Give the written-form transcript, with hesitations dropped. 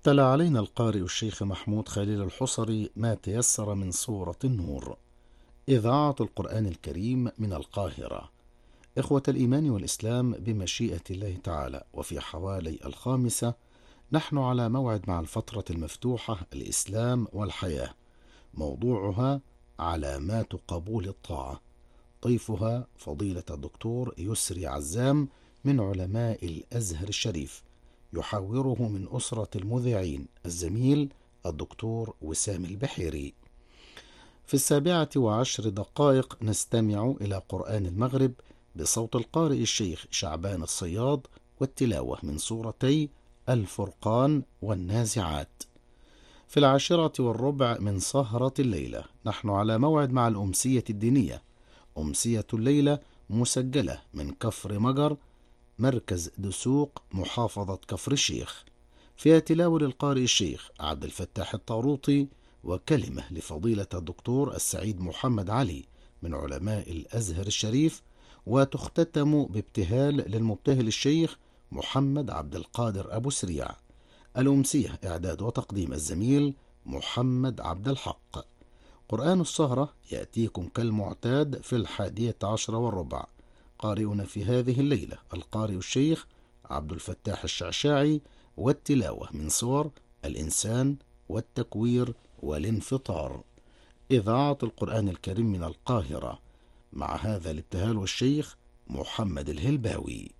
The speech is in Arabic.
تلا علينا القارئ الشيخ محمود خليل الحصري ما تيسر من سورة النور. إذاعة القرآن الكريم من القاهرة. إخوة الإيمان والإسلام، بمشيئة الله تعالى وفي حوالي 5 نحن على موعد مع الفترة المفتوحة الإسلام والحياة، موضوعها علامات قبول الطاعة. ضيفها فضيلة الدكتور يسري عزام من علماء الأزهر الشريف، يحاوره من أسرة المذيعين الزميل الدكتور وسام البحيري. في 17:10 نستمع إلى قرآن المغرب بصوت القارئ الشيخ شعبان الصياد، والتلاوة من سورتي الفرقان والنازعات. في 10:15 من سهرة الليلة نحن على موعد مع الأمسية الدينية، أمسية الليلة مسجلة من كفر مجر، مركز دسوق، محافظة كفر الشيخ، فيها تلاوة للقارئ الشيخ عبد الفتاح الطاروطي، وكلمة لفضيلة الدكتور السعيد محمد علي من علماء الأزهر الشريف، وتختتم بابتهال للمبتهل الشيخ محمد عبد القادر أبو سريع. الأمسية إعداد وتقديم الزميل محمد عبد الحق. قرآن السهرة يأتيكم كالمعتاد في 11:15. قارئنا في هذه الليلة القارئ الشيخ عبد الفتاح الشعشاعي، والتلاوة من سور الإنسان والتكوير والانفطار. إذاعة القرآن الكريم من القاهرة. مع هذا الابتهال والشيخ محمد الهلباوي.